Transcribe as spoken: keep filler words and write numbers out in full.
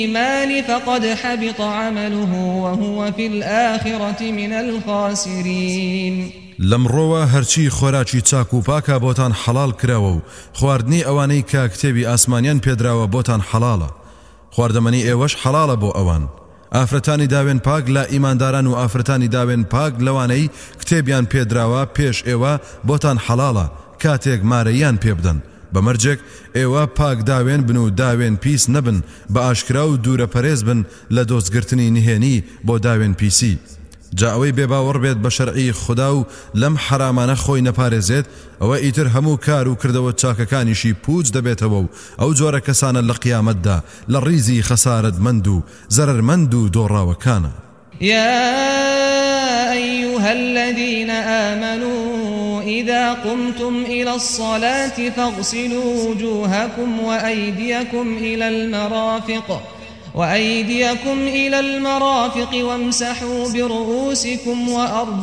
الإيمان فقد حبط عمله وهو في الآخرة من الخاسرين. لەمڕۆوە هەرچی خۆراکی چاک و پاکە بۆتان حەڵال کراوە و خواردنی ئەوانەی کە کتێبی ئاسمانیان پێدراوە بۆتان حەڵالە. خواردەمەنی ئێوەش حەڵالە بۆ ئەوان. ئافرەتانی داوێن پاک لە ئیمانداران و ئافرەتانی داوێن پاک لەوانەی کتێبیان پێدراوە پێش ئێوە بۆتان حەڵالە کاتێک مارەیان پێ بدەن. بەمەرجێک ئێوە پاک داوێن بن و داوێن پیس نەبن بە ئاشکرا و دوورە پەرێز بن لە دۆستگرتنی نهێنی بۆ داوێن پیسی. جا ئەوەی بێباوەڕ بێت بە شەرعی خوددا و لەم حرامانە خۆی نەپارێزێت ئەوە ئیتر هەموو کار و کردەوە چاکەکانیشی پوچ دەبێتەوە و ئەو جۆرە کەسانە لە قیامەتدا لە ڕیزی خەسارەتمەند و زەرەرمەند و دۆڕاوەکانە. يا أيها الذين آمنوا إذا قمتم إلى الصلاة فاغسلوا وجوهكم وأيديكم إلى المرافق وأيديكم إلى المرافق وامسحوا برؤوسكم وأرجلكم